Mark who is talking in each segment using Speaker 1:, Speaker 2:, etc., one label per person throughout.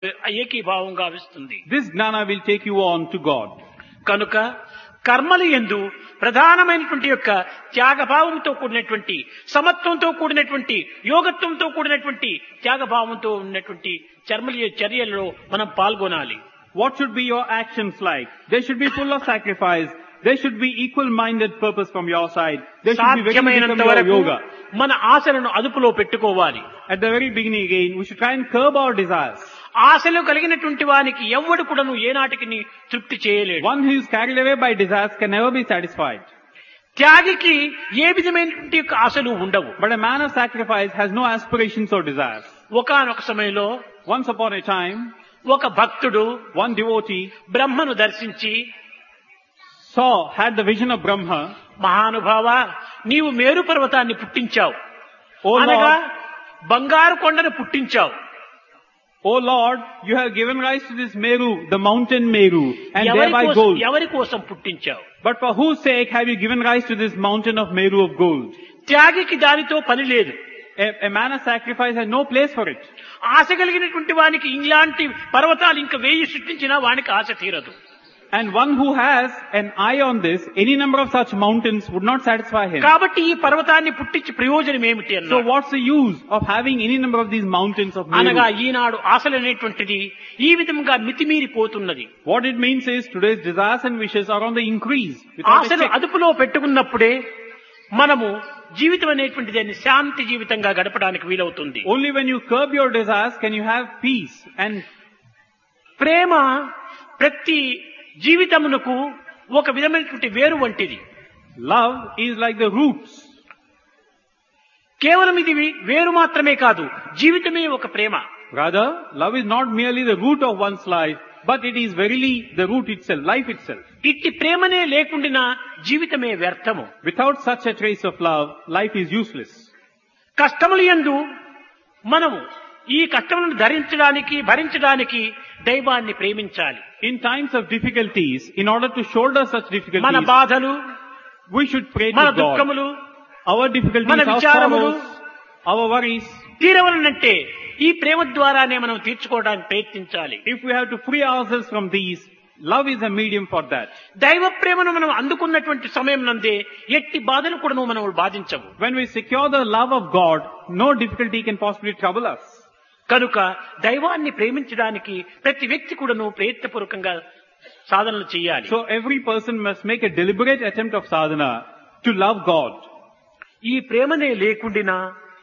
Speaker 1: ఏకీభావంగా వస్తుంది.
Speaker 2: This gnana will take you on to God.
Speaker 1: కనుక కర్మలు యందు ప్రధానమైనటువంటి యొక్క త్యాగభావంతో కూడినటువంటి, సమత్వంతో కూడినటువంటి, యోగత్వంతో కూడినటువంటి త్యాగభావంతో ఉన్నటువంటి చర్యలలో మనం పాల్గొనాలి.
Speaker 2: What should be your actions like? They should be full of sacrifice. There should be equal-minded purpose from your side. There should be very
Speaker 1: సాధ్యమైనంత
Speaker 2: from your
Speaker 1: వరకు
Speaker 2: yoga.
Speaker 1: మన ఆశలను అదుపులో పెట్టుకోవాలి.
Speaker 2: At the very beginning again, we should try and curb our desires.
Speaker 1: ఆశలు కలిగినటువంటి వానికి ఎవ్వడు కూడాను ఏనాటికి తృప్తి చేయలేడు.
Speaker 2: One who is carried away by desires can never be satisfied.
Speaker 1: త్యాగికి ఏ విధమైనటువంటి యొక్క ఆశలు ఉండవు.
Speaker 2: But a man of sacrifice has no aspirations or desires.
Speaker 1: ఒకానొక సమయంలో
Speaker 2: Once upon a time,
Speaker 1: ఒక భక్తుడు
Speaker 2: one devotee
Speaker 1: బ్రహ్మను దర్శించి,
Speaker 2: had the vision of Brahma.
Speaker 1: మహానుభావ, నీవు మేరు పర్వతాన్ని పుట్టించావు,
Speaker 2: O
Speaker 1: అనగా
Speaker 2: Lord,
Speaker 1: బంగారు కొండను పుట్టించావు.
Speaker 2: O Lord, you have given rise to this Meru, the mountain Meru, and thereby gold.
Speaker 1: ఎవరి కోసం పుట్టించావు?
Speaker 2: But for whose sake have you given rise to this mountain of Meru of gold?
Speaker 1: త్యాగికి దానితో పని లేదు.
Speaker 2: A man of sacrifice has no place for it.
Speaker 1: ఆశ కలిగినటువంటి వానికి ఇలాంటి పర్వతాలు ఇంకా 1000 సృష్టించినా వానికి ఆశ తీరదు.
Speaker 2: And one who has an eye on this, any number of such mountains would not satisfy him.
Speaker 1: కాబట్టి ఈ పర్వతాన్ని పుట్టించి ప్రయోజనం ఏమిటి
Speaker 2: So
Speaker 1: అన్నాడు.
Speaker 2: what's the use of having any number of these mountains of
Speaker 1: అనగా
Speaker 2: Meru?
Speaker 1: ఈనాడు ఆశలనేటువంటిది ఈ విధంగా మితిమీరిపోతున్నది.
Speaker 2: What it means is today's desires and wishes are on the increase. Without a
Speaker 1: ఆశలు
Speaker 2: check.
Speaker 1: అదుపులో పెట్టుకున్నప్పుడే మనము జీవితం అనేటువంటి దాన్ని శాంతి జీవితంగా గడపడానికి వీలవుతుంది.
Speaker 2: Only when you curb your desires can you have peace. And
Speaker 1: ప్రేమ ప్రతి జీవితమునకు ఒక విధమైనటువంటి వేరు వంటిది.
Speaker 2: love is like the roots.
Speaker 1: కేవలం ఇది వేరు మాత్రమే కాదు, జీవితమే ఒక ప్రేమ.
Speaker 2: Rather, love is not merely the root of one's life, but it is verily the root itself, life itself.
Speaker 1: ఇట్టి ప్రేమనే లేకుండినా జీవితమే వ్యర్థము.
Speaker 2: Without such a trace of love, life is useless.
Speaker 1: కష్టములు యందు మనము ఈ కష్టములను భరించడానికి దైవాన్ని ప్రేమించాలి.
Speaker 2: In times of difficulties, in order to shoulder such
Speaker 1: మన
Speaker 2: difficulties,
Speaker 1: బాధలు,
Speaker 2: we should pray
Speaker 1: మన
Speaker 2: to God.
Speaker 1: దుఃఖములు,
Speaker 2: Our difficulties,
Speaker 1: మన
Speaker 2: our
Speaker 1: విచారములు,
Speaker 2: sorrows, our worries.
Speaker 1: తీరవలనంటే ఈ ప్రేమ ద్వారానే మనం తీర్చుకోవడానికి ప్రయత్నించాలి.
Speaker 2: If we have to free ourselves from these, love is a medium for that.
Speaker 1: దైవ ప్రేమను మనం అందుకున్నటువంటి సమయం నందే ఎట్టి బాధలు కూడా మనం బాధించవు.
Speaker 2: When we secure the love of God, no difficulty can possibly trouble us.
Speaker 1: కనుక దైవాన్ని ప్రేమించడానికి ప్రతి వ్యక్తి కూడాను ప్రయత్నపూర్వకంగా సాధనలు చేయాలి.
Speaker 2: So every person must make a deliberate attempt of sadhana to love God.
Speaker 1: ఈ ప్రేమనే లేకుండినా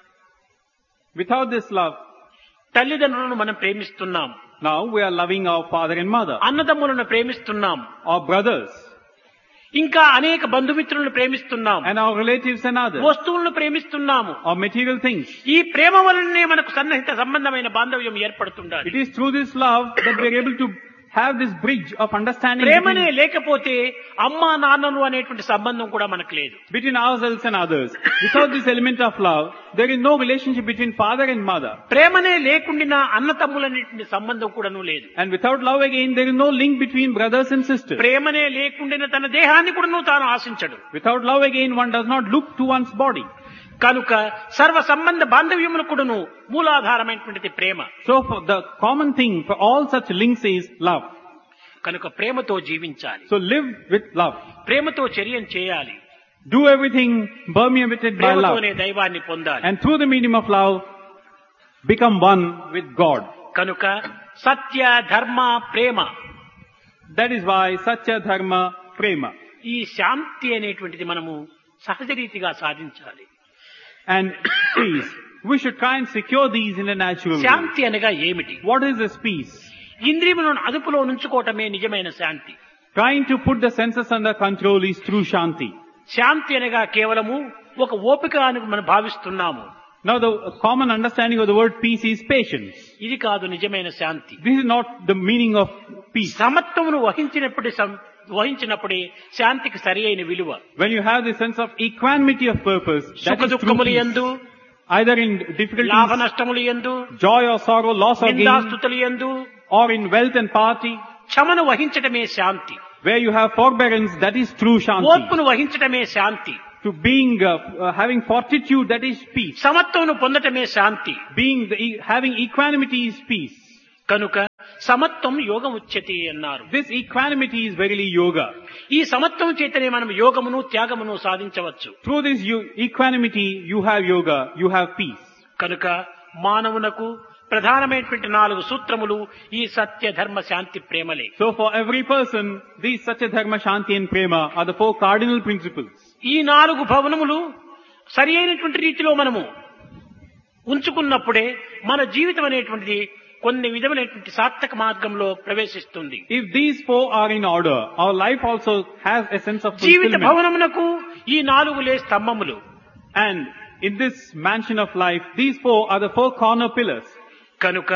Speaker 2: Without this love,
Speaker 1: తల్లిదండ్రులను మనం ప్రేమిస్తున్నాం,
Speaker 2: now we are loving our father and mother,
Speaker 1: అన్నదమ్ములను ప్రేమిస్తున్నాం,
Speaker 2: our brothers,
Speaker 1: ఇంకా అనేక బంధుమిత్రులను ప్రేమిస్తున్నాం,
Speaker 2: and our relatives and others,
Speaker 1: వస్తువులను ప్రేమిస్తున్నాము.
Speaker 2: our material things.
Speaker 1: ఈ ప్రేమ వలనే మనకు సన్నిహిత సంబంధమైన బాంధవ్యం ఏర్పడుతుండాలి.
Speaker 2: It is through this love that we are able to have this bridge of understanding
Speaker 1: ప్రేమనే లేకపోతే అమ్మా నాన్నలు అనేటువంటి సంబంధం కూడా మనకు లేదు.
Speaker 2: between ourselves and others. Without this element of love, there is no relationship between father and mother.
Speaker 1: ప్రేమనే లేకుండినా అన్న తమ్ములనేటువంటి సంబంధం కూడాను లేదు.
Speaker 2: And without love again, there is no link between brothers and sisters.
Speaker 1: ప్రేమనే లేకుండిన తన దేహాన్ని కూడాను తాను ఆశించడు.
Speaker 2: Without love again, one does not look to one's body.
Speaker 1: కనుక సర్వ సంబంధ బాంధవ్యములు కూడాను మూలాధారమైనటువంటిది ప్రేమ.
Speaker 2: So for the common thing for all such links is love.
Speaker 1: కనుక ప్రేమతో జీవించాలి,
Speaker 2: So live with love.
Speaker 1: ప్రేమతో చర్యం చేయాలి,
Speaker 2: Do everything permeated by love.
Speaker 1: ప్రేమతోనే దైవాన్ని పొందాలి.
Speaker 2: And through the medium of love, become one with God.
Speaker 1: కనుక సత్య ధర్మ ప్రేమ,
Speaker 2: That is why Satya Dharma Prema.
Speaker 1: ఈ శాంతి అనేటువంటిది మనము సహజ రీతిగా సాధించాలి.
Speaker 2: And peace. We should try and secure these in a natural way.
Speaker 1: శాంతి అనగా ఏమిటి?
Speaker 2: What is this peace?
Speaker 1: ఇంద్రియములను అదుపులో ఉంచుకోవటమే నిజమైన శాంతి.
Speaker 2: Trying to put the senses under control is true Shanti.
Speaker 1: శాంతి అనగా కేవలము ఒక ఓపిక అని మనం భావిస్తున్నాము.
Speaker 2: Now the common understanding of the word peace is patience.
Speaker 1: ఇది కాదు నిజమైన శాంతి.
Speaker 2: This is not the meaning of peace.
Speaker 1: సమత్వమును వహించినప్పుడే శాంతికి సరి అయిన విలువ.
Speaker 2: When you have the sense of equanimity of purpose, that
Speaker 1: సుఖ
Speaker 2: is true
Speaker 1: దుఃఖములు
Speaker 2: peace.
Speaker 1: యందు,
Speaker 2: Either in
Speaker 1: లాభ
Speaker 2: difficulties,
Speaker 1: నష్టములు యందు,
Speaker 2: joy or sorrow, loss or gain,
Speaker 1: నిందాస్తుతులు యందు
Speaker 2: or in wealth and party,
Speaker 1: క్షమను వహించటమే Shanti.
Speaker 2: where you have forbearance, that is true Shanti.
Speaker 1: ఓర్పును వహించటమే శాంతి.
Speaker 2: To being, having fortitude, that is peace.
Speaker 1: సమత్వమును పొందటమే Shanti.
Speaker 2: Having equanimity is peace.
Speaker 1: కనుక సమత్వం యోగం ఉచ్యతే అన్నారు.
Speaker 2: This equanimity is verily yoga.
Speaker 1: ఈ సమత్వం చేతనే మనం యోగమును త్యాగమును సాధించవచ్చు.
Speaker 2: Through this equanimity, you have yoga, you have peace.
Speaker 1: కనుక మానవునకు ప్రధానమైనటువంటి 4 సూత్రములు ఈ సత్య ధర్మ శాంతి ప్రేమలే.
Speaker 2: So for every person, these Satya, Dharma, Shanti and Prema are the 4 cardinal principles.
Speaker 1: ఈ 4 భవనములు సరి అయినటువంటి రీతిలో మనము ఉంచుకున్నప్పుడే మన జీవితం అనేటువంటిది కొన్ని విధమైనటువంటి సార్థక మార్గంలో ప్రవేశిస్తుంది.
Speaker 2: If these 4 are in order, our life also has a sense of
Speaker 1: Jeevitha
Speaker 2: fulfillment.
Speaker 1: భవనమునకు ఈ 4 స్తంభములు.
Speaker 2: And in this mansion of life, these 4 are the 4 corner pillars.
Speaker 1: కనుక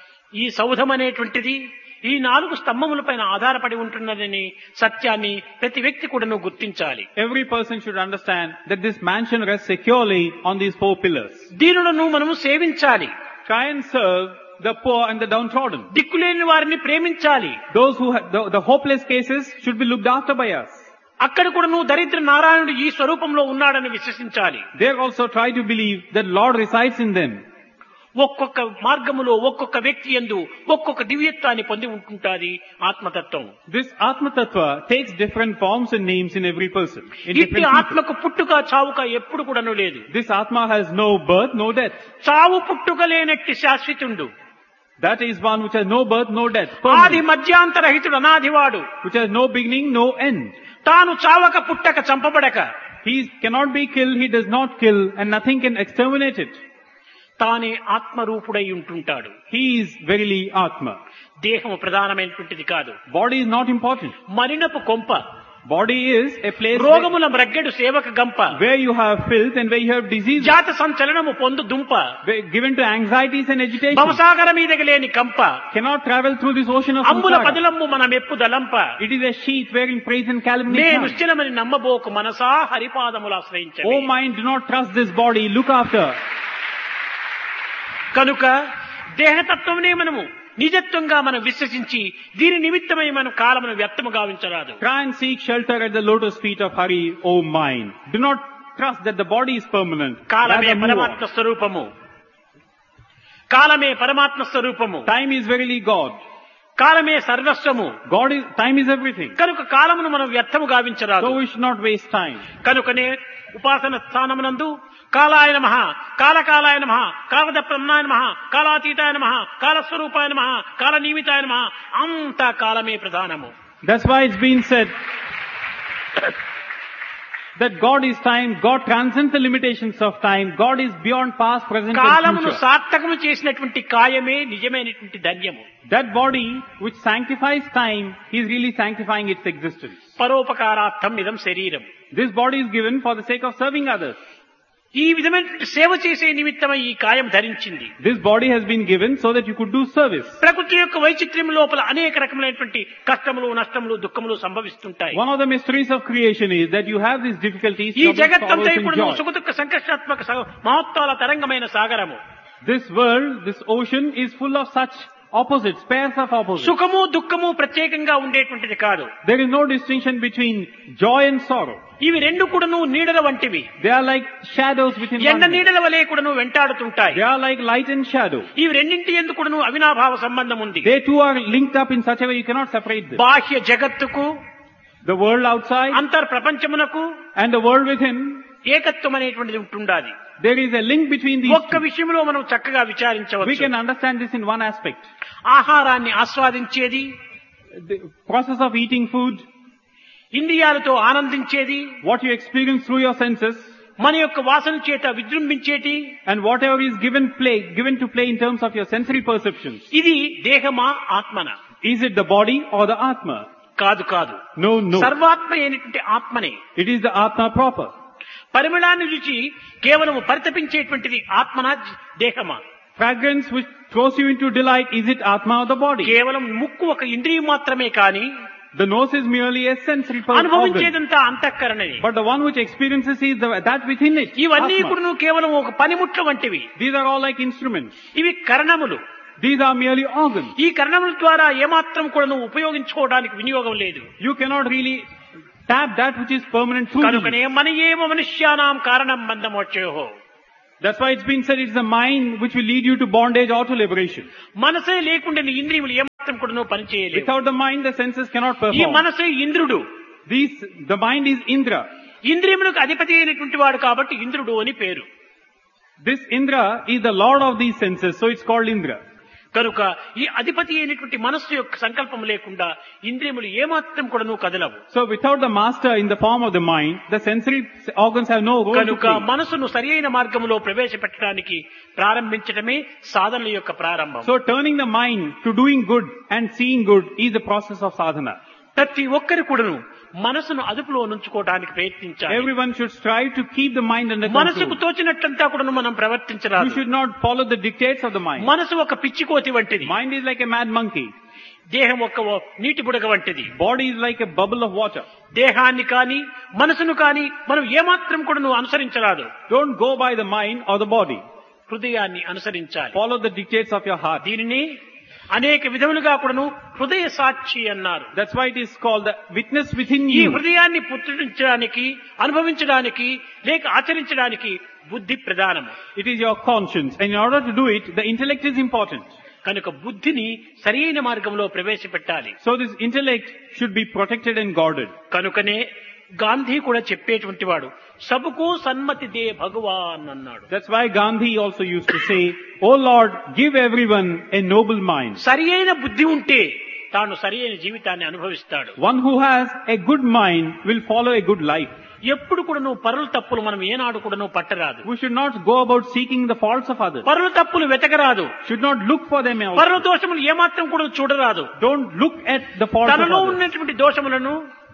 Speaker 1: ఈ సౌధం అనేటువంటిది ఈ 4 స్తంభములపైన ఆధారపడి ఉంటున్నదని సత్యాన్ని ప్రతి వ్యక్తి కూడాను గుర్తించాలి.
Speaker 2: Every person should understand that this mansion rests securely on these 4 pillars.
Speaker 1: దీనులను మనము సేవించాలి.
Speaker 2: Try and serve the poor and the downtrodden.
Speaker 1: దిక్కులేని వారిని ప్రేమించాలి.
Speaker 2: Those who have the hopeless cases should be looked after by us.
Speaker 1: అక్కడ కూడాను దరిద్ర నారాయణుడు ఈ స్వరూపంలో ఉన్నాడని విశ్వసించాలి.
Speaker 2: They also try to believe that Lord resides in them.
Speaker 1: ఒక్కొక్క మార్గములో ఒక్కొక్క వ్యక్తి యందు ఒక్కొక్క దివ్యత్వాన్ని పొంది ఉంటుంటాది ఆత్మతత్వం.
Speaker 2: This Atma Tattva takes different forms and names in every person. In
Speaker 1: ఇట్టి
Speaker 2: different people.
Speaker 1: ఆత్మకు పుట్టుక చావుక ఎప్పుడు కూడాను లేదు.
Speaker 2: This Atma has no birth, no death.
Speaker 1: చావు పుట్టుక లేనట్టి శాశ్వతుండు.
Speaker 2: That is one which has no birth, no death.
Speaker 1: ఆది
Speaker 2: Permanent.
Speaker 1: మధ్యాంతరహితుడు అనాదివాడు.
Speaker 2: Which has no beginning, no end.
Speaker 1: తాను చావక పుట్టక చంపబడక
Speaker 2: He cannot be killed, he does not kill, and nothing can exterminate it.
Speaker 1: తానే ఆత్మరూపుడై ఉంటుంటాడు.
Speaker 2: He is verily Atma.
Speaker 1: దేహము ప్రధానమైనటువంటిది కాదు.
Speaker 2: Body is not important.
Speaker 1: మరినపు కొంప,
Speaker 2: Body is a place
Speaker 1: రోగముల మ్రగ్గెడు సేవక గంప,
Speaker 2: where you have filth and where you have disease,
Speaker 1: జాత సంచలనము పొందు దుంప,
Speaker 2: given to anxieties and agitation.
Speaker 1: భవసాగర మీదకి లేని కంప,
Speaker 2: Cannot travel through this ocean of
Speaker 1: అంబుల
Speaker 2: samsara.
Speaker 1: పదిలంబు మన మెప్పు దలంప.
Speaker 2: It is a sheet wherein praise and calumny
Speaker 1: నేను
Speaker 2: come.
Speaker 1: నిశ్చలమని నమ్మబోకు మనసా హరిపాదములు ఆశ్రయించండి.
Speaker 2: Oh mind, do not trust this body, look after.
Speaker 1: కనుక దేహతత్వమునే మనము నిజత్వంగా మనం విశ్వసించి దీని నిమిత్తమై మనం కాలమును వ్యర్థము గావించరాదు.
Speaker 2: Try and seek shelter at the lotus feet of Hari, O mind. Do not trust that the body is permanent.
Speaker 1: కాలమే
Speaker 2: Rather move
Speaker 1: పరమాత్మ
Speaker 2: on.
Speaker 1: స్వరూపము. కాలమే పరమాత్మ స్వరూపము.
Speaker 2: Time is verily God.
Speaker 1: కాలమే సర్వస్వము.
Speaker 2: Time is everything.
Speaker 1: కనుక కాలమును మనం వ్యర్థము గావించరాదు.
Speaker 2: So we should not waste time.
Speaker 1: కనుకనే ఉపాసన స్థానమునందు కాలాయ నమః, కాలకాలాయ నమః, కాలదప్రన్నాయ నమః, కాలాతీతాయ నమః, కాలస్వరూపాయ నమః, కాలనియమితాయ నమః, అంతా కాలమే ప్రధానము.
Speaker 2: That's why it's been said that God is time, God transcends the limitations of time, God is beyond past, present and
Speaker 1: కాలమును
Speaker 2: future.
Speaker 1: సార్థకము చేసినటువంటి కాయమే నిజమైనటువంటి ధన్యము.
Speaker 2: That body which sanctifies time is really sanctifying its existence.
Speaker 1: పరోపకారార్థం ఇదం శరీరం.
Speaker 2: This body is given for the sake of serving others.
Speaker 1: ఈ విధమైనటువంటి సేవ చేసే నిమిత్తమై ఈ కాయం ధరించింది.
Speaker 2: This body has been given so that you could do service.
Speaker 1: ప్రకృతి యొక్క వైచిత్ర్యం లోపల అనేక రకములైనటువంటి కష్టములు, నష్టములు, దుఃఖములు సంభవిస్తుంటాయి.
Speaker 2: One of the mysteries of creation is that you have these difficulties,
Speaker 1: ఈ
Speaker 2: troubles,
Speaker 1: జగత్తంతా
Speaker 2: sorrows
Speaker 1: ఇప్పుడు
Speaker 2: and joy.
Speaker 1: సుఖదుఃఖ సంకష్టాత్మక మహత్వాల తరంగమైన సాగరము.
Speaker 2: This world, this ocean is full of such opposites, pairs of opposites.
Speaker 1: సుఖము దుఃఖము ప్రత్యేకంగా ఉండేటువంటిది కాదు.
Speaker 2: There is no distinction between joy and sorrow.
Speaker 1: ఇవి రెండు కూడాను నీడల వంటివి.
Speaker 2: They are like shadows within
Speaker 1: ఎండ
Speaker 2: one.
Speaker 1: నీడల వలె కూడాను వెంటాడుతుంటాయి.
Speaker 2: They are like light and shadow.
Speaker 1: ఇవి రెండింటి యందు కూడాను అవినాభావ సంబంధం ఉంది.
Speaker 2: They too are linked up in such a way you cannot separate them.
Speaker 1: బాహ్య జగత్తుకు,
Speaker 2: The world outside
Speaker 1: అంతర్ ప్రపంచమునకు
Speaker 2: and the world within,
Speaker 1: ఏకత్వం అనేటువంటిది ఉంటుండాలి.
Speaker 2: there is a link between these
Speaker 1: ఒక్క
Speaker 2: two.
Speaker 1: విషయంలో మనం చక్కగా
Speaker 2: We
Speaker 1: విచారించవచ్చు.
Speaker 2: can understand this in one aspect.
Speaker 1: ఆహారాన్ని ఆస్వాదించేది,
Speaker 2: The process of eating food,
Speaker 1: ఇంద్రియాలతో ఆనందించేది,
Speaker 2: what you experience through your senses,
Speaker 1: మన యొక్క వాసన చేత విజృంభించేటి,
Speaker 2: and whatever is given to play in terms of your sensory perceptions.
Speaker 1: ఇది దేహమా ఆత్మన?
Speaker 2: Is it the body or the Atma?
Speaker 1: కాదు కాదు,
Speaker 2: No, no.
Speaker 1: సర్వాత్మ అయినటువంటి ఆత్మనే.
Speaker 2: It is the Atma proper.
Speaker 1: పరిమళాన్ని రుచి కేవలం పరితపించేటువంటిది ఆత్మనా దేహమా?
Speaker 2: Fragrance which throws you into delight, is it Atma or the body?
Speaker 1: కేవలం ముక్కు ఒక ఇంద్రియం మాత్రమే కాని
Speaker 2: The nose is merely a sensory organ.
Speaker 1: అనుభవించేదంతా అంతఃకరణే.
Speaker 2: But the one which experiences is that within it.
Speaker 1: ఇవన్నీ
Speaker 2: Atma.
Speaker 1: కూడా కేవలం ఒక పనిముట్ల వంటివి.
Speaker 2: These are all like instruments.
Speaker 1: ఇవి కరణములు.
Speaker 2: These are merely organs.
Speaker 1: ఈ కరణముల ద్వారా ఏమాత్రం కూడా ఉపయోగించుకోవడానికి వినియోగం లేదు.
Speaker 2: You cannot really tap that which is permanent through
Speaker 1: కనుకనే
Speaker 2: these.
Speaker 1: మన ఏవ మనుష్యానాం కారణం బంధమోక్షయోః.
Speaker 2: That's why it's been said it's the mind which will lead you to bondage or to liberation.
Speaker 1: మనసే లేకుండా ఇంద్రియములు ఏమాత్రం కూడా పనిచేయలేదు.
Speaker 2: Without the mind, the senses cannot
Speaker 1: ఈ
Speaker 2: perform.
Speaker 1: మనసు ఇంద్రుడు.
Speaker 2: The mind is Indra.
Speaker 1: ఇంద్రియములకు అధిపతి అయినటువంటి వాడు కాబట్టి ఇంద్రుడు అని పేరు.
Speaker 2: This Indra is the lord of these senses, so it's called Indra.
Speaker 1: కనుక ఈ అధిపతి అయినటువంటి మనస్సు యొక్క సంకల్పం లేకుండా ఇంద్రియములు ఏమాత్రం కూడా కదలవు.
Speaker 2: So without the master in the form of the mind, the sensory organs have no role to
Speaker 1: కనుక
Speaker 2: play.
Speaker 1: మనసును సరి అయిన మార్గంలో ప్రవేశపెట్టడానికి ప్రారంభించడమే సాధనల యొక్క ప్రారంభం.
Speaker 2: So turning the mind to doing good and seeing good is the process of sadhana.
Speaker 1: ప్రతి ఒక్కరు కూడాను మనసును అదుపులో ఉంచుకోవడానికి ప్రయత్నించాలి.
Speaker 2: Everyone should strive to keep the mind under
Speaker 1: మనసుకు
Speaker 2: control.
Speaker 1: తోచినట్లంతా కూడా మనం
Speaker 2: You
Speaker 1: ప్రవర్తించరాదు.
Speaker 2: should not follow the dictates of the mind.
Speaker 1: మనసు ఒక పిచ్చికోతి వంటిది.
Speaker 2: Mind is like a mad monkey.
Speaker 1: దేహం ఒక నీటి బుడగ వంటిది.
Speaker 2: Body is like a bubble of water.
Speaker 1: దేహాన్ని కాని మనసును కాని మనం ఏమాత్రం కూడా అనుసరించరాదు.
Speaker 2: Don't go by the mind or the body.
Speaker 1: హృదయాన్ని అనుసరించాలి.
Speaker 2: Follow the dictates of your heart.
Speaker 1: దీనిని అనేక విధములుగా కూడాను హృదయ సాక్షి అన్నారు.
Speaker 2: That's why it is called the witness within
Speaker 1: ఈ
Speaker 2: you.
Speaker 1: హృదయాన్ని పుట్టించడానికి, అనుభవించడానికి లేక ఆచరించడానికి బుద్ధి ప్రధానము.
Speaker 2: It is your conscience, and in order to do it, the intellect is important.
Speaker 1: కనుక బుద్ధిని సరైన మార్గంలో ప్రవేశపెట్టాలి.
Speaker 2: So this intellect should be protected and guarded.
Speaker 1: కనుకనే గాంధీ కూడా చెప్పేటువంటి వాడు సబుకు సన్మతి దే భగవాన్ అన్నాడు.
Speaker 2: That's why Gandhi also used to say, "Oh Lord, give everyone a noble mind."
Speaker 1: సరి అయిన బుద్ధి ఉంటే తాను సరి అయిన జీవితాన్ని అనుభవిస్తాడు.
Speaker 2: One who has a good mind will follow a good life.
Speaker 1: ఎప్పుడు కూడా పరుల తప్పులు మనం ఏనాడు కూడా పట్టరాదు.
Speaker 2: We should not go about seeking the faults of others.
Speaker 1: పరుల తప్పులు వెతకరాదు.
Speaker 2: Should not look for them also.
Speaker 1: పరుల దోషములు ఏమాత్రం కూడా చూడరాదు.
Speaker 2: Don't look at the faults of
Speaker 1: తనలో
Speaker 2: others.
Speaker 1: ఉన్నటువంటి దోషములను,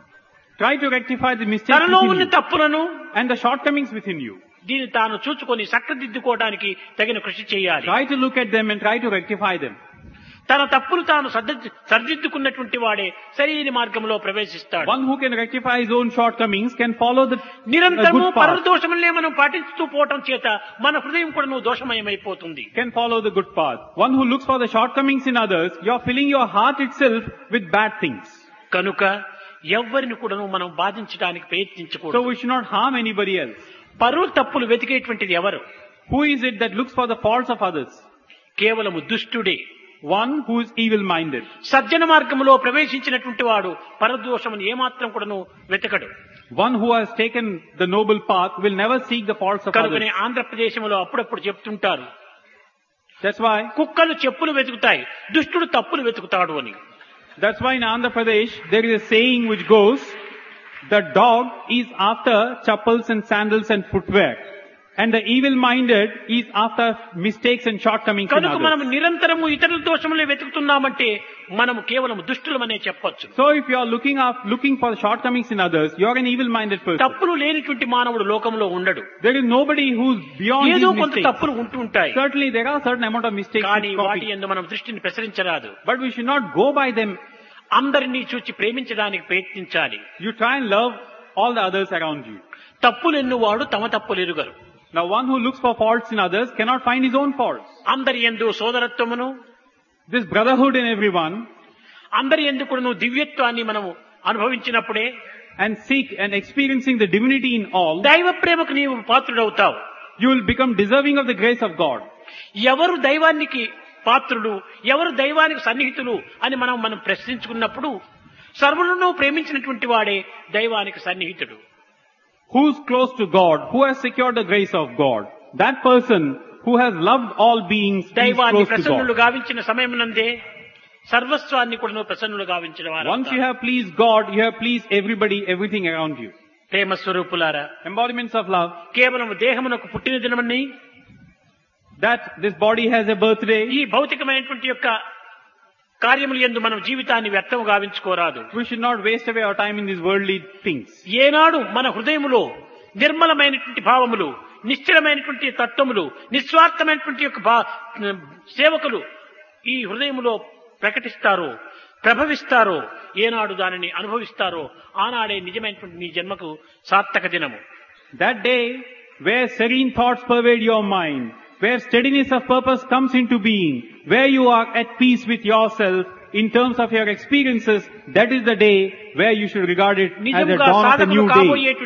Speaker 2: Try to rectify the mistakes
Speaker 1: తనలో
Speaker 2: within
Speaker 1: ఉన్న
Speaker 2: you
Speaker 1: తప్పులను
Speaker 2: and the shortcomings within you.
Speaker 1: దీన్ని తాను చూచుకొని చక్కదిద్దుకోవడానికి తగిన కృషి చేయాలి.
Speaker 2: Try to look at them and try to rectify them.
Speaker 1: తన తప్పులు తాను సరిదిద్దుకున్నటువంటి వాడే సరైన మార్గంలో ప్రవేశిస్తాడు.
Speaker 2: One who can rectify his own shortcomings can follow the
Speaker 1: నిరంతరము
Speaker 2: good
Speaker 1: పరుల
Speaker 2: path.
Speaker 1: దోషములనే మనం పాటిస్తూ పోవటం చేత మన హృదయం కూడా దోషమయమైపోతుంది.
Speaker 2: Can follow the good path. One who looks for the shortcomings in others, you are filling your heart itself with bad things.
Speaker 1: కనుక ఎవ్వరిని కూడా మనం బాధించడానికి
Speaker 2: So
Speaker 1: ప్రయత్నించకూడదు.
Speaker 2: we should not harm anybody else.
Speaker 1: పరుల తప్పులు వెతికేటువంటిది ఎవరు?
Speaker 2: Who is it that looks for the faults of others?
Speaker 1: కేవలము దుష్టుడే.
Speaker 2: One who is evil-minded.
Speaker 1: సజ్జన మార్గంలో ప్రవేశించినటువంటి వాడు పరదోషమును ఏమాత్రం కూడాను వెతకడు.
Speaker 2: One who has taken the noble path will never seek the faults of
Speaker 1: కనుకనే
Speaker 2: others.
Speaker 1: ఆంధ్రప్రదేశంలో అప్పుడప్పుడు చెప్తుంటారు,
Speaker 2: That's why
Speaker 1: కుక్కలు చెప్పులు వెతుకుతాయి, దుష్టుడు తప్పులు వెతుకుతాడు అని.
Speaker 2: That's why in Andhra Pradesh there is a saying which goes, the dog is after chappals and sandals and footwear, and the evil-minded is after mistakes and shortcomings in
Speaker 1: కనుక మనం
Speaker 2: others.
Speaker 1: నిరంతరము ఇతరుల దోషములే వెతుకుతున్నామంటే మనము కేవలం దుష్టులమనే చెప్పొచ్చు.
Speaker 2: So if you are looking for the shortcomings in others, you are an evil-minded person.
Speaker 1: తప్పులు లేనిటువంటి మానవుడు లోకంలో ఉండడు.
Speaker 2: There is nobody who's beyond
Speaker 1: ఏదో
Speaker 2: these
Speaker 1: కొంత
Speaker 2: mistakes.
Speaker 1: తప్పులు ఉంటూ ఉంటాయి.
Speaker 2: Certainly there are certain amount of mistakes
Speaker 1: కానీ
Speaker 2: which
Speaker 1: వాటి
Speaker 2: copy.
Speaker 1: యందు మనం దృష్టిని ప్రసరించరాదు.
Speaker 2: But we should not go by them.
Speaker 1: అందరినీ చూచి ప్రేమించడానికి ప్రయత్నించాలి.
Speaker 2: You try and love all the others around you.
Speaker 1: తప్పులు ఎన్నువాడు తమ తప్పులు ఎరుగరు.
Speaker 2: Now one who looks for faults in others cannot find his own faults.
Speaker 1: అందరి యందు సోదరత్వమును,
Speaker 2: This brotherhood in everyone,
Speaker 1: అందరి యందు కూడా దివ్యత్వాన్ని మనము అనుభవించినప్పుడే
Speaker 2: and seek and experiencing the divinity in all,
Speaker 1: దైవ ప్రేమకు నీవు పాత్రుడవుతావు.
Speaker 2: you will become deserving of the grace of God.
Speaker 1: ఎవరు దైవానికి పాత్రుడు, ఎవరు దైవానికి సన్నిహితులు అని మనం ప్రశ్నించుకున్నప్పుడు సర్వులను ప్రేమించినటువంటి వాడే దైవానికి సన్నిహితుడు.
Speaker 2: Who's close to God, who has secured the grace of God, that person who has loved all beings is
Speaker 1: దైవాన్ని
Speaker 2: close to
Speaker 1: ప్రసన్నులు
Speaker 2: God.
Speaker 1: గావించిన సమయమునందే సర్వస్వాన్ని కూడా ప్రసన్నులు గావించిన
Speaker 2: Once you
Speaker 1: వారు.
Speaker 2: have pleased God, you have pleased everybody, everything around you.
Speaker 1: ప్రేమ స్వరూపులారా,
Speaker 2: Embodiments of love,
Speaker 1: కేవలం దేహమునకు పుట్టిన దినమని
Speaker 2: that this body has a birthday.
Speaker 1: ఈ భౌతికమైనటువంటి యొక్క కార్యములు యందు మనం జీవితాన్ని వ్యర్థము గావించుకోరాదు.
Speaker 2: We should not waste away our time in these worldly things.
Speaker 1: ఏనాడు మన హృదయములో నిర్మలమైనటువంటి భావములు, నిశ్చలమైనటువంటి తత్వములు, నిస్వార్థమైనటువంటి యొక్క సేవకులు ఈ హృదయములో ప్రకటిస్తారో, ప్రభవిస్తారో, ఏనాడు దానిని అనుభవిస్తారో ఆనాడే నిజమైనటువంటి నీ జన్మకు సార్థక దినము.
Speaker 2: That day where serene thoughts pervade your mind, where steadiness of purpose comes into being, where you are at peace with yourself in terms of your experiences, that is the day where you should regard it as the
Speaker 1: నిజముగా
Speaker 2: dawn of a
Speaker 1: సాధకులు
Speaker 2: new day.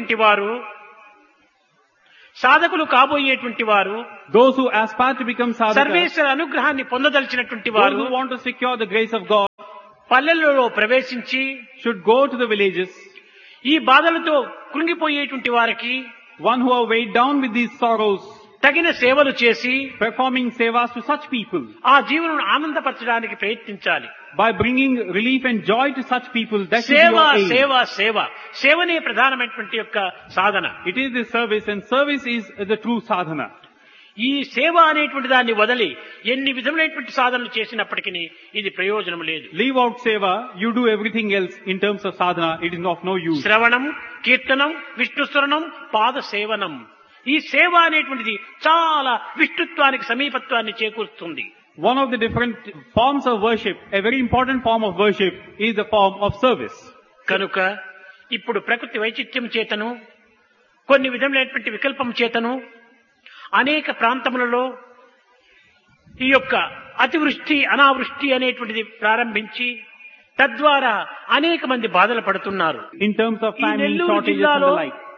Speaker 1: కాబోయేటువంటి వారు
Speaker 2: Those who aspire to become sadhakas,
Speaker 1: సర్వేశ్వర అనుగ్రహాన్ని పొందదలిచినటువంటి
Speaker 2: those
Speaker 1: వారు
Speaker 2: who want to secure the grace of God,
Speaker 1: పల్లెలలో ప్రవేశించి
Speaker 2: should go to the villages,
Speaker 1: ఈ బాధలతో కృంగిపోయేటువంటి వారికి
Speaker 2: one who are weighed down with these sorrows,
Speaker 1: తగిన సేవలు చేసి
Speaker 2: performing sevas to such people,
Speaker 1: ఆ జీవనం ఆనందపరచడానికి ప్రయత్నించాలి.
Speaker 2: by bringing relief and joy to such people. That is
Speaker 1: సేవ
Speaker 2: your aim.
Speaker 1: సేవ సేవ సేవనే ప్రధానమైనటువంటి యొక్క సాధన.
Speaker 2: It is the service, and service is the true sadhana.
Speaker 1: ఈ సేవ అనేటువంటి దాన్ని వదిలి ఎన్ని విధములైనటువంటి సాధనలు చేసినప్పటికీ ఇది ప్రయోజనం లేదు.
Speaker 2: Leave out seva, you do everything else in terms of sadhana, it is of no use.
Speaker 1: శ్రవణం, కీర్తనం, విష్ణుస్మరణం, పాద సేవనం. ఈ సేవ అనేటువంటిది చాలా విష్ణుత్వానికి సమీపత్వాన్ని చేకూరుస్తుంది.
Speaker 2: One of the different forms of worship, a very important form of worship, is the form of service.
Speaker 1: కనుక ఇప్పుడు ప్రకృతి వైచిత్యం చేతను కొన్ని విధములైనటువంటి వికల్పం చేతను అనేక ప్రాంతములలో ఈ యొక్క అతివృష్టి అనావృష్టి అనేటువంటిది ప్రారంభించి తద్వారా అనేక మంది బాధలు పడుతున్నారు.
Speaker 2: In terms of
Speaker 1: ఈ
Speaker 2: famine,
Speaker 1: నెల్లూరు
Speaker 2: shortages and
Speaker 1: జిల్లాలో
Speaker 2: the like.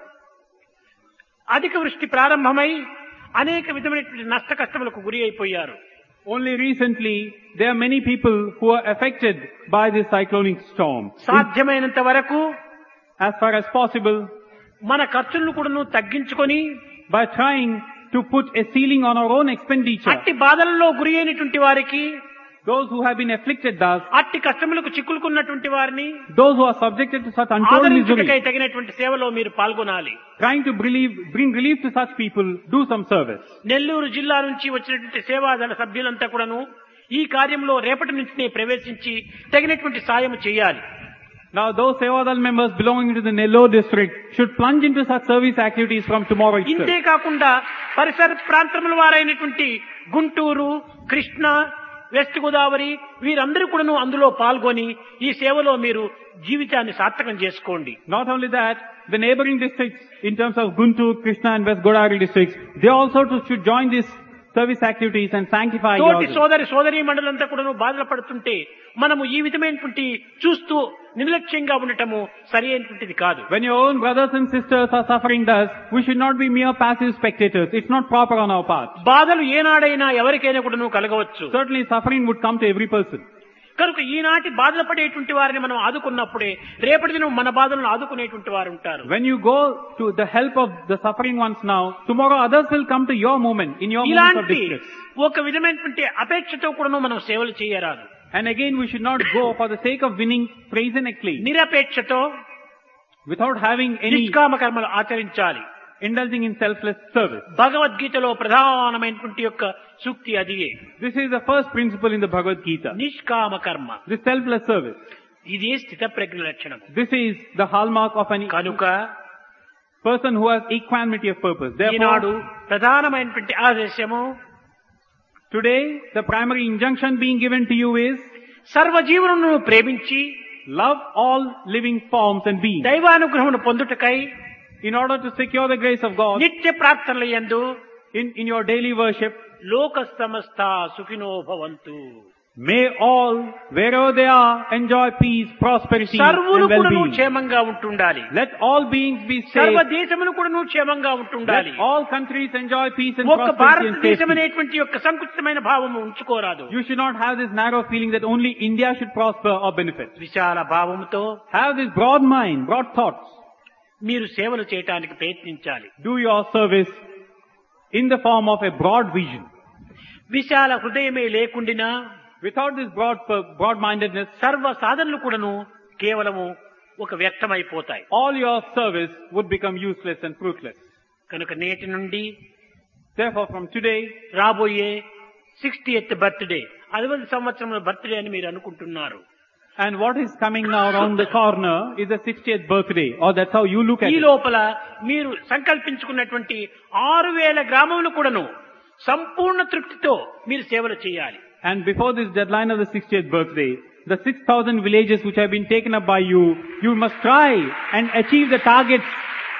Speaker 1: అధిక వృష్టి ప్రారంభమై అనేక విధమైనటువంటి నష్ట కష్టములకు గురి అయిపోయారు.
Speaker 2: Only recently, there are many people who are affected by this cyclonic storm.
Speaker 1: సాధ్యమైనంత వరకు
Speaker 2: As far as possible,
Speaker 1: మన ఖర్చులను కూడా తగ్గించుకొని
Speaker 2: by trying to put a ceiling on our own expenditure,
Speaker 1: అట్టి బాధలలో గురి అయినటువంటి వారికి,
Speaker 2: those who have been afflicted thus,
Speaker 1: అట్టి కష్టములకు చిక్కులుకున్నటువంటి వారిని
Speaker 2: those who are subjected to such untold
Speaker 1: ఆదరించుటకై
Speaker 2: misery,
Speaker 1: తగినటువంటి సేవలో మీరు పాల్గొనాలి.
Speaker 2: trying to bring relief to such people, do some service.
Speaker 1: Nellore జిల్లా నుంచి వచ్చినటువంటి సేవాదళ సభ్యులంతా కూడాను ఈ కార్యంలో రేపటి నుంచి ప్రవేశించి తగినటువంటి సాయం చేయాలి.
Speaker 2: Now those Sevadal members belonging to the Nellore district should plunge into such service activities from tomorrow itself.
Speaker 1: ఇంతే కాకుండా పరిసర ప్రాంతముల వారైనటువంటి గుంటూరు, కృష్ణ, వెస్ట్ గోదావరి వీరందరూ కూడాను అందులో పాల్గొని ఈ సేవలో మీరు జీవితాన్ని సార్థకం చేసుకోండి.
Speaker 2: Not only that, the neighboring districts in terms of Guntur, Krishna and West Godavari districts, they also should join these service activities and sanctify
Speaker 1: తోటి
Speaker 2: yourselves.
Speaker 1: సోదరీ మండలంతా కూడాను బాధలు పడుతుంటే మనము ఈ విధమైనటువంటి చూస్తూ నిర్లక్ష్యంగా ఉండటము సరి అయినటువంటిది కాదు.
Speaker 2: When your own brothers and sisters are suffering thus, we should not be mere passive spectators. It's not proper on our part.
Speaker 1: బాధలు ఏనాడైనా ఎవరికైనా కూడాను కలగవచ్చు.
Speaker 2: Certainly suffering would come to every person.
Speaker 1: కనుక ఈనాటి బాధలు పడేటువంటి వారిని మనం ఆదుకున్నప్పుడే రేపటి దినం మన బాధలను ఆదుకునేటువంటి వారు ఉంటారు.
Speaker 2: When you go to the help of the suffering ones now, tomorrow others will come to your moment, in your moment of
Speaker 1: ఇలాంటి
Speaker 2: distress.
Speaker 1: ఒక విధమైనటువంటి అపేక్షతో కూడాను మనం సేవలు చేయరాదు.
Speaker 2: And again, we should not go for the sake of winning praise and acclaim,
Speaker 1: నిరపేక్షతో
Speaker 2: without having any
Speaker 1: నిష్కామ కర్మలు ఆచరించాలి.
Speaker 2: indulging in selfless service.
Speaker 1: భగవద్గీతలో ప్రధానమైనటువంటి యొక్క సూక్తి అదియే.
Speaker 2: This is the first principle in the Bhagavad Gita.
Speaker 1: నిష్కామ కర్మ
Speaker 2: The selfless service.
Speaker 1: ఇదే స్థిత ప్రజ్ఞ లక్షణం.
Speaker 2: This is the hallmark of an
Speaker 1: కనుక
Speaker 2: person who has equanimity of purpose.
Speaker 1: Eenadu
Speaker 2: Therefore,
Speaker 1: ప్రధానమైనటువంటి ఆదేశము
Speaker 2: today the primary injunction being given to you is
Speaker 1: సర్వజీవులను ప్రేమించి
Speaker 2: love all living forms and beings.
Speaker 1: దైవానుగ్రహమును పొందుటకై
Speaker 2: In order to secure the grace of God,
Speaker 1: నిత్య ప్రార్థనల యందు
Speaker 2: in your daily worship,
Speaker 1: లోక సమస్త సుఖినో భవంతు.
Speaker 2: may all, wherever they are, enjoy peace, prosperity
Speaker 1: సర్వులు
Speaker 2: and
Speaker 1: కూడాను
Speaker 2: well-being.
Speaker 1: క్షేమంగా ఉంటుండాలి.
Speaker 2: Let all beings be
Speaker 1: సర్వ
Speaker 2: safe.
Speaker 1: దేశములు కూడాను క్షేమంగా ఉంటుండాలి.
Speaker 2: Let all countries enjoy peace and
Speaker 1: ఒక్క
Speaker 2: prosperity and
Speaker 1: భారతదేశం
Speaker 2: safety.
Speaker 1: అనేటువంటి యొక్క సంకుచితమైన భావము ఉంచుకోరాదు.
Speaker 2: You should not have this narrow feeling that only India should prosper or benefit.
Speaker 1: Vishala భావముతో
Speaker 2: Have this broad mind, broad thoughts.
Speaker 1: మీరు సేవలు చేయటానికి ప్రయత్నించాలి.
Speaker 2: Do your service in the form of a broad vision.
Speaker 1: విశాల హృదయమే లేకుండినా
Speaker 2: Without this broad-mindedness,
Speaker 1: సర్వ సాధనలు కూడాను కేవలము ఒక వ్యక్తమైపోతాయి.
Speaker 2: all your service would become useless and fruitless.
Speaker 1: కనుక నేటి నుండి
Speaker 2: Therefore, from today,
Speaker 1: రాబోయే 60th బర్త్డే 60 సంవత్సరముల బర్త్డే అని మీరు అనుకుంటున్నారు.
Speaker 2: and what is coming now around the corner is the 60th birthday, or that's how you look at
Speaker 1: ఈ
Speaker 2: it.
Speaker 1: లోపల మీరు సంకల్పించుకున్నటువంటి 6000 గ్రామములు కూడాను సంపూర్ణ తృప్తితో మీరు సేవలు చేయాలి.
Speaker 2: And before this deadline of the 60th birthday, the 6,000 villages which have been taken up by you, you must try and achieve the targets.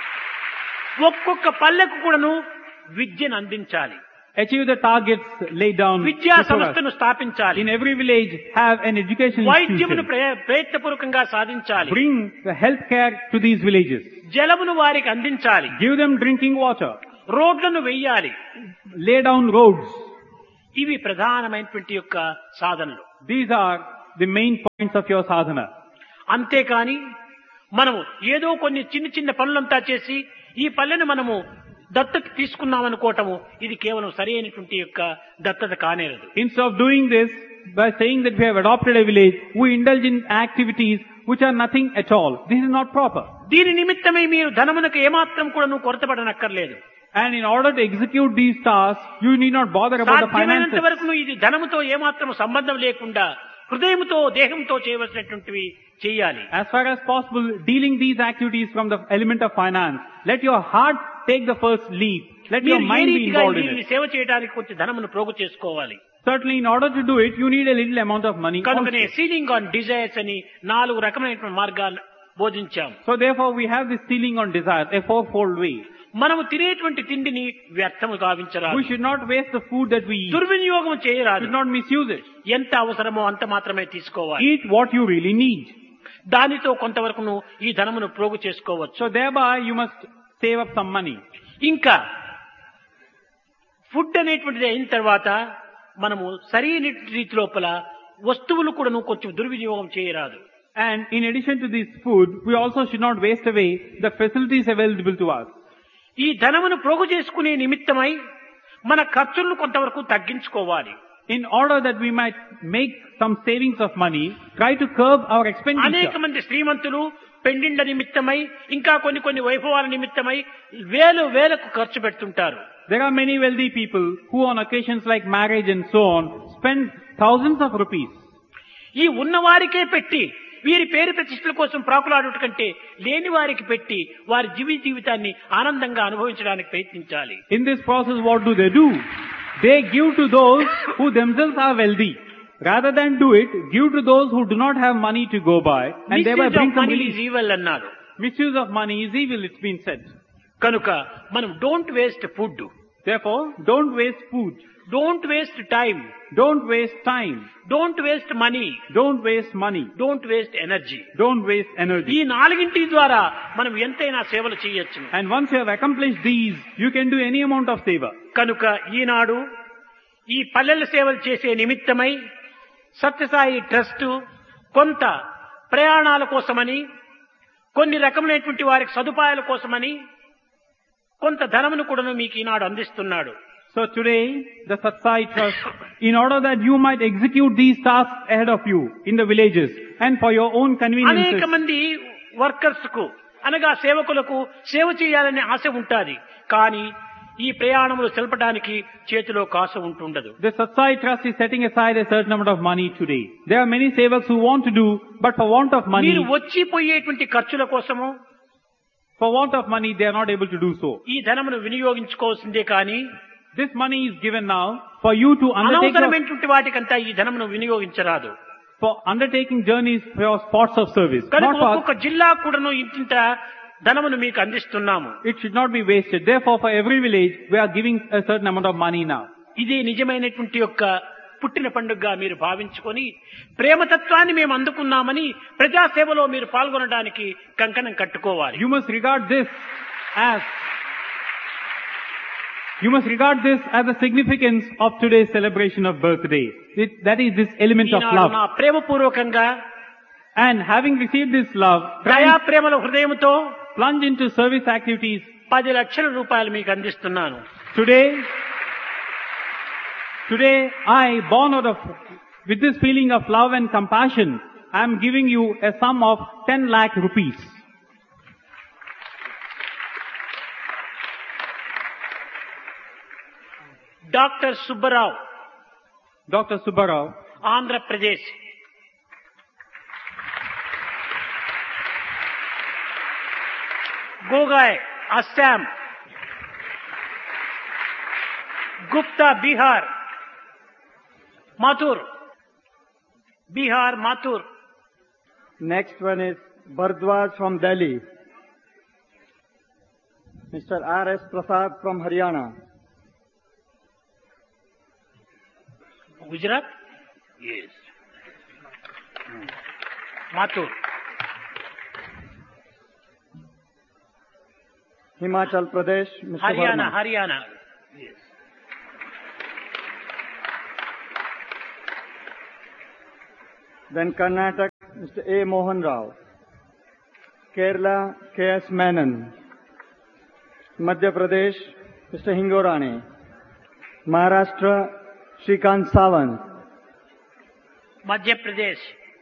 Speaker 1: ఒక్కొక్క పల్లెకు కూడాను విద్యను అందించాలి.
Speaker 2: Achieve the targets laid down
Speaker 1: విద్యా
Speaker 2: before us.
Speaker 1: సంస్థను స్థాపించాలి.
Speaker 2: In every village, have an education
Speaker 1: వైద్యమును
Speaker 2: institution.
Speaker 1: ప్రయత్నపూర్వకంగా సాధించాలి.
Speaker 2: Bring the health care to these villages.
Speaker 1: జలమును వారికి అందించాలి.
Speaker 2: Give them drinking water.
Speaker 1: రోడ్లను వెయ్యాలి.
Speaker 2: Lay down roads.
Speaker 1: ఇవి ప్రధానమైనటువంటి యొక్క సాధనలు.
Speaker 2: These are the main points of your sadhana.
Speaker 1: అంతేకాని మనము ఏదో కొన్ని చిన్న చిన్న పనులంతా చేసి ఈ పల్లెను మనము దత్తత తీసుకున్నామనుకోవటము ఇది కేవలం సరైనటువంటి యొక్క దత్తత కానేరదు.
Speaker 2: Instead of doing this, by saying that we have adopted a village, we indulge in activities which are nothing at all. This is not proper.
Speaker 1: దీని నిమిత్తమై మీరు ధనమునకు ఏమాత్రం కూడా కొరతపడనక్కర్లేదు.
Speaker 2: And in order to execute these tasks, you need not bother about the
Speaker 1: సాధ్యమైనంత
Speaker 2: finances.
Speaker 1: వరకు ఇది ధనముతో ఏమాత్రం సంబంధం లేకుండా హృదయంతో దేహంతో చేయవలసినటువంటివి చేయాలి.
Speaker 2: As far as possible, dealing these activities from the element of finance. Let your heart take the first leap. Let your
Speaker 1: మీరు ఏ
Speaker 2: mind be
Speaker 1: రీతిగా
Speaker 2: involved in
Speaker 1: దీనిని
Speaker 2: it.
Speaker 1: సేవ చేయడానికి కొంచెం ధనమును ప్రోగు చేసుకోవాలి.
Speaker 2: Certainly, in order to do it, you need a little amount of money
Speaker 1: కనుకనే
Speaker 2: also.
Speaker 1: సీలింగ్ ఆన్ డిజైర్స్ అని 4 రకమైనటువంటి మార్గాలు బోధించాం.
Speaker 2: So therefore, we have this ceiling on desire, a fourfold way.
Speaker 1: మనము తినేటువంటి తిండిని వ్యర్థము గావించరాదు.
Speaker 2: We should not waste the food that we eat.
Speaker 1: దుర్వినియోగం
Speaker 2: We
Speaker 1: చేయరాదు.
Speaker 2: should not misuse it.
Speaker 1: ఎంత అవసరమో అంత మాత్రమే తీసుకోవాలి.
Speaker 2: Eat what you really need.
Speaker 1: దానితో కొంతవరకును ఈ ధనమును ప్రోగు చేసుకోవచ్చు.
Speaker 2: So thereby, you must save up some money.
Speaker 1: ఇంకా ఫుడ్ అనేటువంటిది అయిన తర్వాత మనము సరైన రీతి లోపల వస్తువులు కూడా కొంచెం దుర్వినియోగం చేయరాదు.
Speaker 2: And in addition to this food, we also should not waste away the facilities available to us.
Speaker 1: ఈ ధనమును ప్రోగు చేసుకునే నిమిత్తమై మన ఖర్చులను కొంతవరకు తగ్గించుకోవాలి.
Speaker 2: In order that we might make some savings of money, try to curb our
Speaker 1: అనేక
Speaker 2: expenditure.
Speaker 1: మంది శ్రీమంతులు పెండిండ్ల నిమిత్తమై ఇంకా కొన్ని వైభవాల నిమిత్తమై వేలకు ఖర్చు పెడుతుంటారు.
Speaker 2: There are many wealthy people who on occasions like marriage and so on spend thousands of rupees.
Speaker 1: ఈ ఉన్నవారికే పెట్టి వీరి పేరు ప్రతిష్టల కోసం ప్రాకులాడుట కంటే లేని వారికి పెట్టి వారి జీవితాన్ని ఆనందంగా అనుభవించడానికి ప్రయత్నించాలి.
Speaker 2: In this process, what do? They give to those who themselves are wealthy. Rather than do it, give to those who do not have money to go by, and thereby bring some relief.
Speaker 1: Evil అన్నారు.
Speaker 2: Misuse of money is evil, it's been said.
Speaker 1: కనుక మనం don't waste food,
Speaker 2: Therefore, don't waste food.
Speaker 1: Don't waste time,
Speaker 2: Don't waste time.
Speaker 1: Don't waste money,
Speaker 2: Don't waste money.
Speaker 1: Don't waste energy.
Speaker 2: Don't waste energy.
Speaker 1: ఈ 4 ద్వారా మనం ఎంతైనా సేవలు చేయొచ్చు.
Speaker 2: And once you have accomplished these, you can do any amount of favor.
Speaker 1: కనుక ఈనాడు ఈ పల్లెల సేవలు చేసే నిమిత్తమై సత్యసాయి ట్రస్ట్ కొంత ప్రయాణాల కోసమని, కొన్ని రకమైనటువంటి వారికి సదుపాయాల కోసమని కొంత ధనమును కూడా మీకు ఈనాడు అందిస్తున్నాడు.
Speaker 2: So today, the Satsai Trust, in order that you might execute these tasks ahead of you in the villages and for your own conveniences,
Speaker 1: అనేక మంది వర్కర్స్ కు అనగా సేవకులకు సేవ చేయాలనే ఆశ ఉంటాది. కానీ ఈ ప్రయాణములు సెలపడానికి చేతిలో కాసు ఉంటుండదు.
Speaker 2: the Satsai Trust is setting aside a certain amount of money today. There are many sevaks who want to do, but for want of money,
Speaker 1: మీరు వచ్చిపోయేటువంటి ఖర్చుల కోసము
Speaker 2: for want of money, they are not able to do so.
Speaker 1: ఈ ధనమును వినియోగించుకోవాల్సిందే కానీ
Speaker 2: This money is given now for you to undertake
Speaker 1: అనవసరమైనటువంటి వాటికంతా ఈ ధనమును వినియోగించరాదు.
Speaker 2: for undertaking journeys for your spots of service.
Speaker 1: కనుక
Speaker 2: Not for,
Speaker 1: ఒక్కొక్క జిల్లా కూడాను ఇంతింత ధనమును మీకు అందిస్తున్నాము.
Speaker 2: it should not be wasted. Therefore, for every village, we are giving a certain amount of money now.
Speaker 1: ఇదే నిజమైనటువంటి యొక్క పుట్టిన పండుగగా మీరు భావించుకొని ప్రేమతత్వాన్ని మేము అందుకున్నామని ప్రజాసేవలో మీరు పాల్గొనడానికి కంకణం కట్టుకోవాలి.
Speaker 2: You must regard this as the significance of today's celebration of birthday. That is this element of
Speaker 1: Eenadu
Speaker 2: love.
Speaker 1: నా ప్రేమపూర్వకంగా
Speaker 2: And having received this love,
Speaker 1: దయా ప్రేమల హృదయంతో
Speaker 2: plunge into service activities.
Speaker 1: 10 లక్షల రూపాయలు మీకు అందిస్తున్నాను.
Speaker 2: Today, born out of, with this feeling of love and compassion, I am giving you a sum of 10 lakh rupees.
Speaker 1: Doctor Subbarao,
Speaker 2: Dr. Subbarao,
Speaker 1: Andhra Pradesh. Gogoi, Assam. Gupta, Bihar. Mathur, Bihar, Mathur.
Speaker 3: Next one is Bhardwaj from Delhi. Mr. R.S. Prasad from Haryana.
Speaker 1: Gujarat, yes. Mathur.
Speaker 3: Himachal Pradesh, Mr.
Speaker 1: Haryana,
Speaker 3: Verma.
Speaker 1: Haryana, yes.
Speaker 3: Then Karnataka, Mr. A. Mohan Rao. Kerala, K.S. Menon. Madhya Pradesh, Mr. Hingorani. Maharashtra, Shrikant Sawant.
Speaker 1: Madhya Pradesh.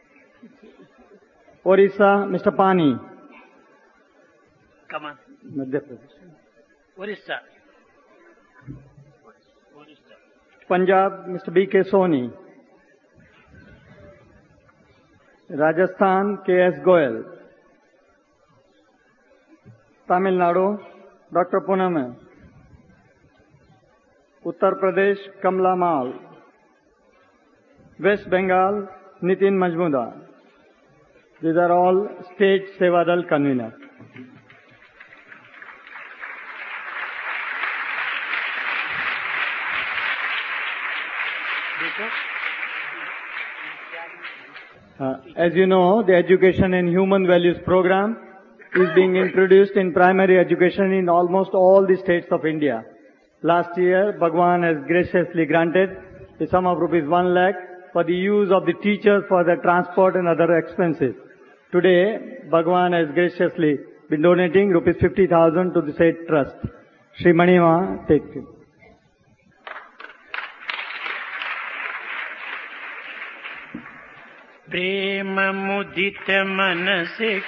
Speaker 3: Orissa, Mr. Pani.
Speaker 1: Come on.
Speaker 3: Madhya Pradesh.
Speaker 1: Orissa.
Speaker 3: Punjab, Mr. B.K. Soni. Rajasthan, K.S. Goyal. Tamil Nadu, Dr. Puname. Uttar Pradesh, Kamla Mal. West Bengal, Nitin Majmudar. These are all state Sevadal conveners. As you know, the Education and Human Values program is being introduced in primary education in almost all the states of India. Last year, Bhagwan has graciously granted the sum of rupees 1 lakh for the use of the teachers for their transport and other expenses. Today, Bhagwan has graciously been donating rupees 50,000 to the said trust. Shri Manima, take it.
Speaker 1: प्रेम मुदित मन से